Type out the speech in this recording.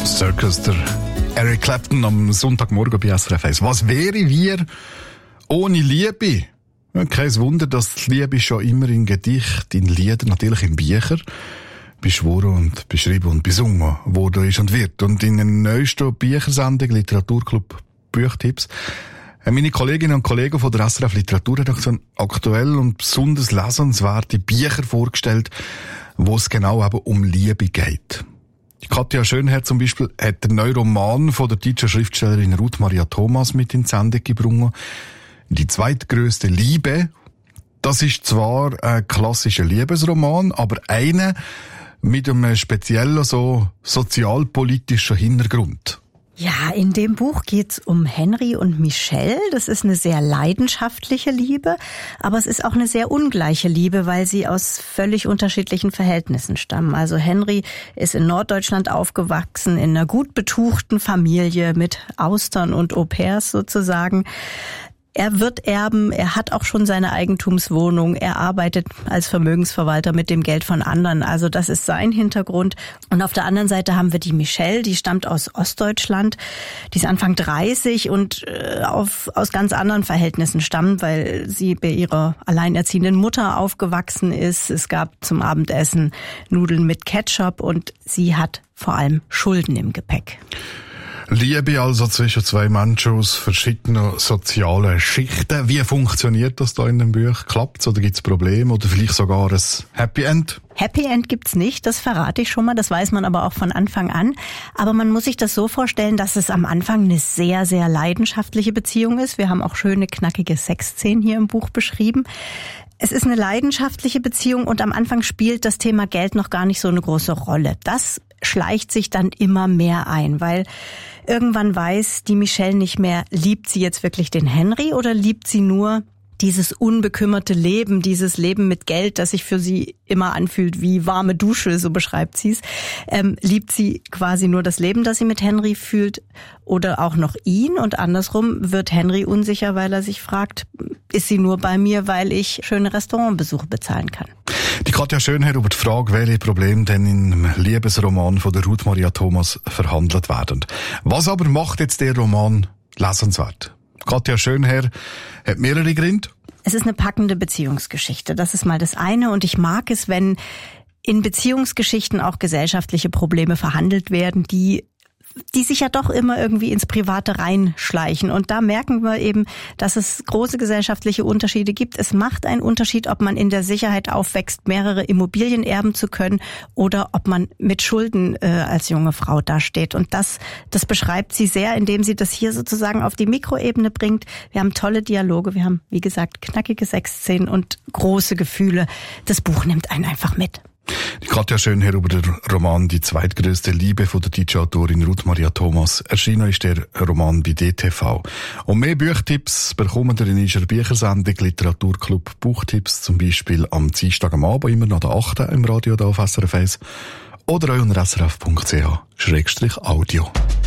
Circus, der Eric Clapton am Sonntagmorgen bei SRF 1. Was wäre wir ohne Liebe? Ja, kein Wunder, dass die Liebe schon immer in Gedichten, in Liedern, natürlich in Büchern beschworen und beschrieben und besungen worden ist und wird. Und in der neuesten Büchersendung Literaturclub Buchtipps meine Kolleginnen und Kollegen von der SRF Literaturredaktion aktuell und besonders lesenswerte Bücher vorgestellt, wo es genau eben um Liebe geht. Katja Schönherr zum Beispiel hat den neuen Roman von der deutschen Schriftstellerin Ruth Maria Thomas mit in die Sendung gebracht. Die zweitgrößte Liebe. Das ist zwar ein klassischer Liebesroman, aber einer mit einem speziellen sozialpolitischen Hintergrund. Ja, in dem Buch geht's um Henry und Michelle. Das ist eine sehr leidenschaftliche Liebe, aber es ist auch eine sehr ungleiche Liebe, weil sie aus völlig unterschiedlichen Verhältnissen stammen. Also Henry ist in Norddeutschland aufgewachsen, in einer gut betuchten Familie mit Austern und Au-pairs sozusagen. Er wird erben, er hat auch schon seine Eigentumswohnung, er arbeitet als Vermögensverwalter mit dem Geld von anderen. Also das ist sein Hintergrund. Und auf der anderen Seite haben wir die Michelle, die stammt aus Ostdeutschland. Die ist Anfang 30 und aus ganz anderen Verhältnissen stammt, weil sie bei ihrer alleinerziehenden Mutter aufgewachsen ist. Es gab zum Abendessen Nudeln mit Ketchup und sie hat vor allem Schulden im Gepäck. Liebe also zwischen zwei Menschen aus verschiedenen sozialen Schichten. Wie funktioniert das da in dem Buch? Klappt's oder gibt's Probleme oder vielleicht sogar ein Happy End? Happy End gibt's nicht, das verrate ich schon mal, das weiß man aber auch von Anfang an. Aber man muss sich das so vorstellen, dass es am Anfang eine sehr, sehr leidenschaftliche Beziehung ist. Wir haben auch schöne, knackige Sexszenen hier im Buch beschrieben. Es ist eine leidenschaftliche Beziehung und am Anfang spielt das Thema Geld noch gar nicht so eine große Rolle. Das schleicht sich dann immer mehr ein, weil irgendwann weiß die Michelle nicht mehr, liebt sie jetzt wirklich den Henry oder liebt sie nur dieses unbekümmerte Leben, dieses Leben mit Geld, das sich für sie immer anfühlt wie warme Dusche, so beschreibt sie es. Liebt sie quasi nur das Leben, das sie mit Henry fühlt oder auch noch ihn? Und andersrum wird Henry unsicher, weil er sich fragt, ist sie nur bei mir, weil ich schöne Restaurantbesuche bezahlen kann? Die Katja Schönherr über die Frage, welche Probleme denn im Liebesroman von der Ruth Maria Thomas verhandelt werden. Was aber macht jetzt der Roman lesenswert? Katja Schönherr hat mehrere Gründe. Es ist eine packende Beziehungsgeschichte. Das ist mal das eine. Und ich mag es, wenn in Beziehungsgeschichten auch gesellschaftliche Probleme verhandelt werden, die sich ja doch immer irgendwie ins Private reinschleichen. Und da merken wir eben, dass es große gesellschaftliche Unterschiede gibt. Es macht einen Unterschied, ob man in der Sicherheit aufwächst, mehrere Immobilien erben zu können oder ob man mit Schulden als junge Frau dasteht. Und das beschreibt sie sehr, indem sie das hier sozusagen auf die Mikroebene bringt. Wir haben tolle Dialoge, wir haben, wie gesagt, knackige Sexszenen und große Gefühle. Das Buch nimmt einen einfach mit. Die Katja Schönherr über den Roman Die zweitgrößte Liebe von der deutschen Autorin Ruth Maria Thomas. Erschienen ist der Roman bei DTV. Und mehr Buchtipps bekommt ihr in unserer Büchersendung Literaturclub Buchtipps, zum Beispiel am Dienstag am Abend, immer nach der 8. im Radio da auf SRF 1 oder auch unter srf.ch/audio.